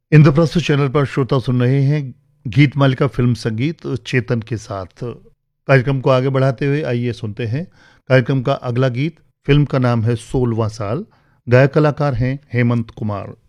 Indraprastha channel पर श्रोता सुन रहे हैं गीत मालिका फिल्म संगीत चेतन के साथ। कार्यक्रम को आगे बढ़ाते हुए आइए सुनते हैं कार्यक्रम का अगला गीत। फिल्म का नाम है 16वां साल। गायक कलाकार हैं हेमंत कुमार।